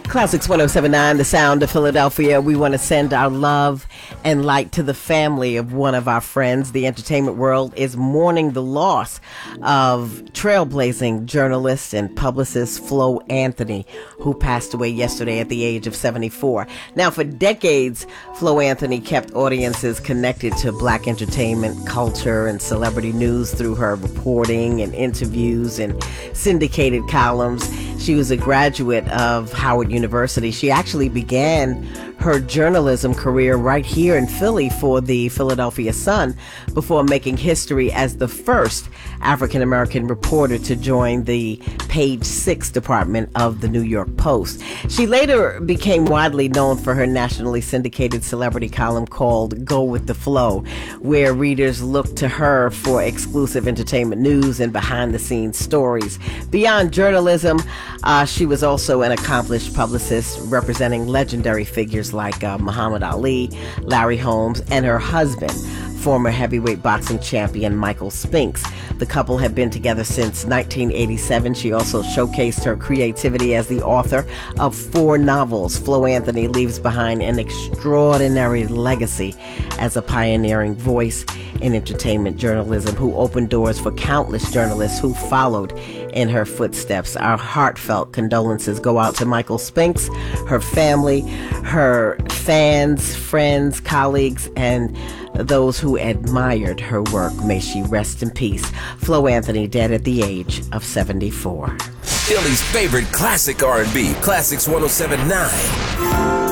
Classics 1079, the sound of Philadelphia. We want to send our love and light to the family of one of our friends. The entertainment world is mourning the loss of trailblazing journalist and publicist Flo Anthony, who passed away yesterday at the age of 74. Now, for decades, Flo Anthony kept audiences connected to Black entertainment, culture, and celebrity news through her reporting and interviews and syndicated columns. She was a graduate of Howard University. She actually began her journalism career right here in Philly for the Philadelphia Sun before making history as the first African-American reporter to join the Page 6 department of the New York Post. She later became widely known for her nationally syndicated celebrity column called Go With The Flow, where readers looked to her for exclusive entertainment news and behind-the-scenes stories. Beyond journalism, she was also an accomplished publicist representing legendary figures like Muhammad Ali, Larry Holmes, and her husband, former heavyweight boxing champion Michael Spinks. The couple had been together since 1987. She also showcased her creativity as the author of 4 novels. Flo Anthony leaves behind an extraordinary legacy as a pioneering voice in entertainment journalism who opened doors for countless journalists who followed in her footsteps. Our heartfelt condolences go out to Michael Spinks, her family, her fans, friends, colleagues, and those who admired her work. May she rest in peace. Flo Anthony, dead at the age of 74. Philly's favorite classic R&B, Classics 1079.